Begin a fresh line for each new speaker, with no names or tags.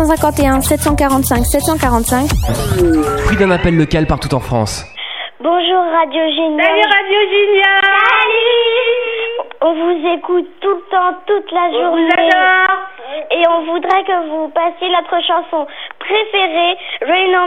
751 745 745.
Fruit d'un appel local partout en France.
Bonjour Radio Génial.
Salut Radio Génial.
Salut. On vous écoute tout le temps, toute la journée.
On vous adore.
Et on voudrait que vous passiez notre chanson préférée, Rain on